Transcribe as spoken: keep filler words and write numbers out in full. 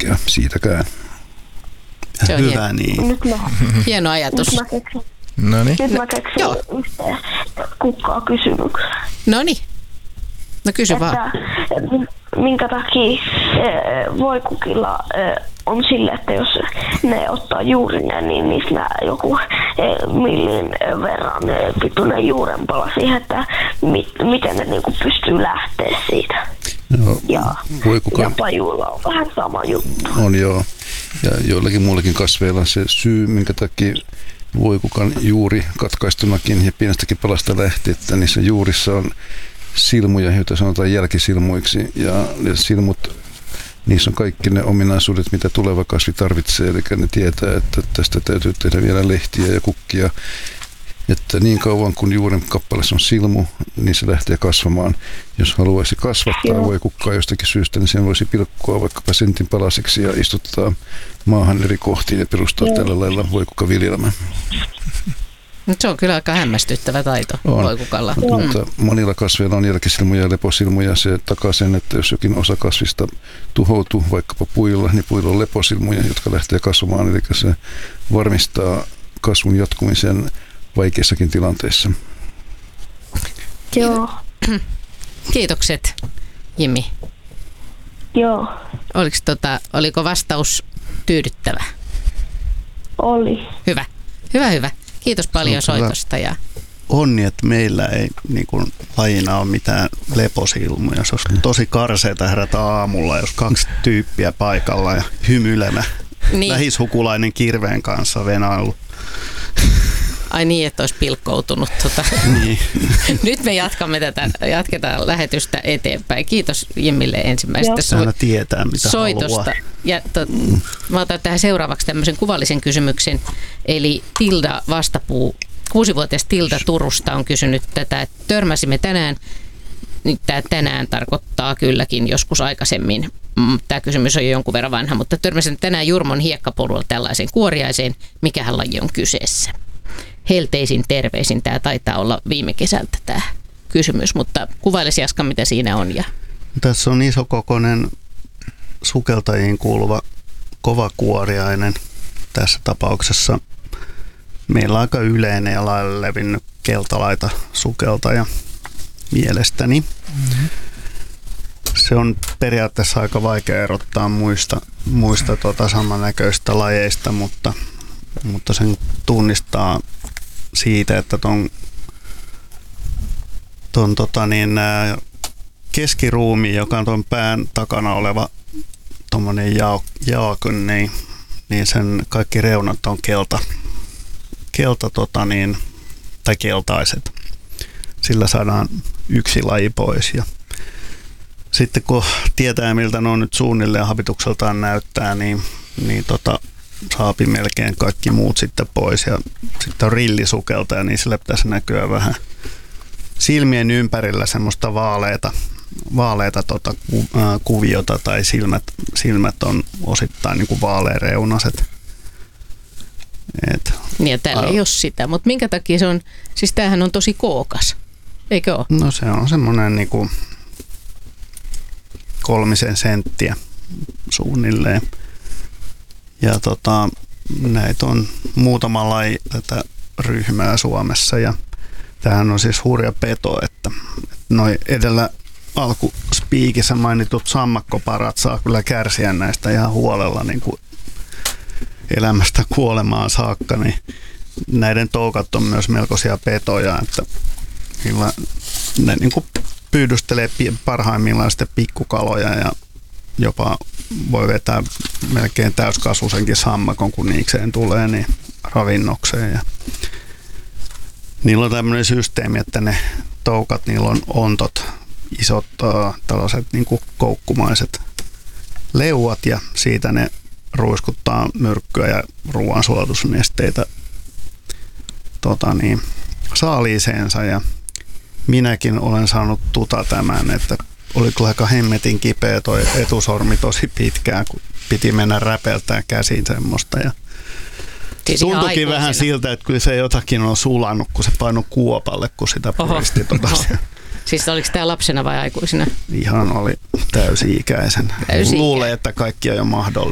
kaikkea siitäkään. Se on hyvä hieno. niin. Nyt mä, Hieno ajatus. nyt mä keksin, No niin. nyt mä keksin Joo. yhteen kukkaa kysymyksen. No niin. No kysy vaan. Että että minkä takia eh, voikukilla eh, on sille, että jos ne ottaa juurinen, niin niissä nää joku eh, millin verran eh, pituinen juurenpala siihen, että mit, miten ne niinku pystyy lähteä siitä. No, Ja, voikukan- ja pajuilla on vähän sama juttu. On joo. Ja joillakin muillakin kasveilla se syy, minkä takia voikukan juuri katkaistunakin ja pienestäkin palasta lähti, että niissä juurissa on silmuja, joita sanotaan jälkisilmuiksi. Ja ne silmut, niissä on kaikki ne ominaisuudet, mitä tuleva kasvi tarvitsee. Eli ne tietää, että tästä täytyy tehdä vielä lehtiä ja kukkia. Että niin kauan kun juuren kappaleessa on silmu, niin se lähtee kasvamaan. Jos haluaisi kasvattaa Joo. voikukkaa jostakin syystä, niin sen voisi pilkkoa vaikkapa sentin palasiksi ja istuttaa maahan eri kohtiin ja perustaa Joo. tällä lailla voikukkaviljelmä. Nyt se on kyllä aika hämmästyttävä taito On. voikukalla. Mutta, Mm. mutta monilla kasveilla on jälkisilmuja ja leposilmuja. Se takaa sen, että jos jokin osa kasvista tuhoutuu vaikkapa puilla, niin puilla on leposilmuja, jotka lähtee kasvamaan. Eli se varmistaa kasvun jatkumisen vaikeissakin tilanteissa. Joo, Kiitokset, Jimmi. joo, Oliko, tota, oliko vastaus tyydyttävä? oli. Hyvä. Hyvä, hyvä. Kiitos paljon Se on kyllä. soitosta. Ja Onni, että meillä ei niin kuin, lajina ole mitään leposilmuja. Se olisi tosi karseeta herätä aamulla, jos kaksi tyyppiä paikalla ja hymyilevä niin. lähisukulainen kirveen kanssa venailu. Ai niin, että olisi pilkkoutunut. Tota. Niin. Nyt me jatkamme tätä, jatketaan lähetystä eteenpäin. Kiitos Jimmille ensimmäisestä Aina tietää, mitä soitosta. haluaa. Ja to, mä otan tähän seuraavaksi tämmöisen kuvallisen kysymyksen. Eli Tilda Vastapuu, kuusivuotias Tilda Turusta on kysynyt tätä, että törmäsimme tänään, nyt tämä tänään tarkoittaa kylläkin joskus aikaisemmin. Tämä kysymys on jo jonkun verran vanha, mutta törmäsin tänään Jurmon hiekkapolulla tällaiseen kuoriaiseen. Mikähän laji on kyseessä? Helteisin terveisin. Tämä taitaa olla viime kesältä tämä kysymys, mutta kuvailisi Jaska, mitä siinä on. Ja Tässä on isokokoinen sukeltajiin kuuluva kovakuoriainen. Tässä tapauksessa meillä on aika yleinen ja laajalle levinnyt keltalaita sukeltaja mielestäni. Mm-hmm. Se on periaatteessa aika vaikea erottaa muista, muista tuota samannäköistä lajeista, mutta, mutta sen tunnistaa siitä, että ton, ton tota niin, keskiruumi, joka on tuon pään takana oleva tuommoinen jaakon, niin, niin sen kaikki reunat on kelta, kelta tota niin, tai keltaiset. Sillä saadaan yksi laji pois. Ja sitten kun tietää, miltä ne on nyt suunnilleen habitukseltaan näyttää, niin, niin tota, saapi melkein kaikki muut sitten pois. Ja sitten on rillisukeltaja, niin sillä pitäisi näkyä vähän silmien ympärillä semmoista vaaleita, vaaleita tota, ku, äh, kuviota tai silmät, silmät on osittain niin kuin vaaleareunaset. Et, niin ja täällä ei ole sitä, mutta minkä takia se on, siis tämähän on tosi kookas, eikö ole? No se on semmoinen niin kuin kolmisen senttiä suunnilleen. Ja tota, näitä on muutama laji tätä ryhmää Suomessa ja tämähän on siis hurja peto, että noi edellä alkuspiikissä mainitut sammakkoparat saa kyllä kärsiä näistä ihan huolella niin kuin elämästä kuolemaan saakka, niin näiden toukat on myös melkoisia petoja, että ne niin kuin pyydystelee parhaimmillaan sitten pikkukaloja ja jopa voi vetää melkein täyskasvusenkin sammakon, kun niikseen tulee, niin ravinnokseen. Ja niillä on tämmöinen systeemi, että ne toukat, niillä on ontot, isot uh, tällaiset niin kuin koukkumaiset leuat ja siitä ne ruiskuttaa myrkkyä ja ruoansulatusnesteitä tota niin, saaliiseensa ja minäkin olen saanut tuta tämän, että oli kyllä aika hemmetin kipeä toi etusormi tosi pitkään, kun piti mennä räpeltää käsiin semmoista ja siis tuntuikin vähän siltä, että kyllä se jotakin on sulannut, kun se painoi kuopalle, kun sitä puristi. Tota. Siis oliko tämä lapsena vai aikuisena? Ihan oli täysi-ikäisen. Täysi-ikäinen. Luulee, että kaikki on jo mahdollista.